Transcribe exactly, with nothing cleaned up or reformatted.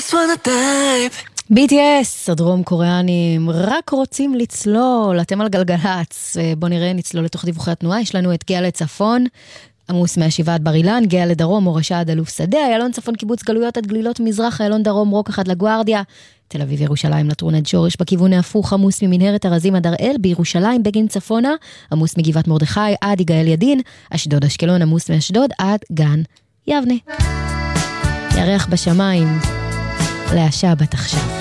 just wanna dive. בי טי אס, הדרום קוריאנים, רק רוצים לצלול, אתם על גלגלץ. בוא נראה, נצלול לתוך דיווחי התנועה. יש לנו את גאה לצפון, עמוס מהשבעת בר אילן, גאה לדרום, מורשה עד אלוף שדה, איילון צפון קיבוץ גלויות עד גלילות מזרח, איילון דרום, רוק אחד לגוארדיה, תל אביב ירושלים לטרון עד שורש, בכיוון ההפוך, עמוס ממנהרת הרזים עד הראל, בירושלים בגין צפונה, עמוס מגבעת מרדכי עד יגאל ידין, אשדוד אשקלון, עמוס מאשדוד עד גן יבנה. ירח בשמיים, להשבת עכשיו.